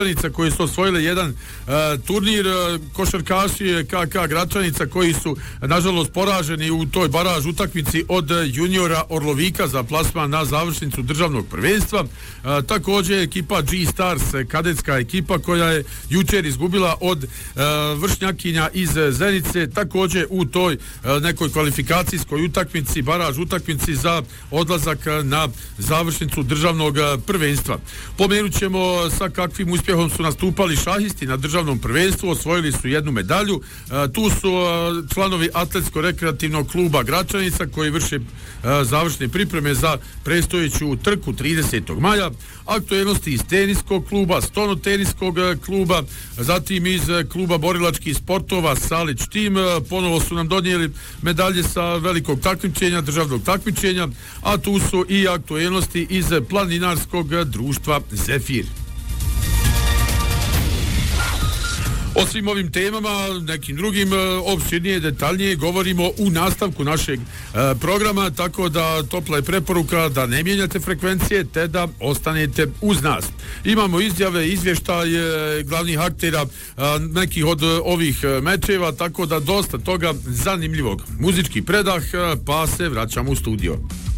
koji su osvojile jedan turnir, košarkaši KK Gračanica koji su nažalost poraženi u toj baraž utakmici od juniora Orlovika za plasman na završnicu državnog prvenstva. Također ekipa G-Stars, kadetska ekipa koja je jučer izgubila od vršnjakinja iz Zenice, također u toj nekoj kvalifikacijskoj utakmici, baraž utakmici za odlazak na završnicu državnog prvenstva. Pomenut ćemo sa kakvim uspjehom su nastupali šahisti na državnom prvenstvu, osvojili su jednu medalju. Tu su članovi atletsko-rekreativnog kluba Gračanica koji vrše završne pripreme za predstojeću trku 30. maja. Aktuelnosti iz teniskog kluba, stonoteniskog kluba, zatim iz kluba borilačkih sportova Salić tim. Ponovo su nam donijeli medalje sa velikog takmičenja, državnog takmičenja, a tu su i aktuelnosti iz planinarskog društva Zefir. O svim ovim temama, nekim drugim, opširnije, detaljnije govorimo u nastavku našeg programa, tako da topla je preporuka da ne mijenjate frekvencije te da ostanete uz nas. Imamo izjave, izvještaje glavnih aktera nekih od ovih mečeva, tako da dosta toga zanimljivog. Muzički predah, pa se vraćamo u studio.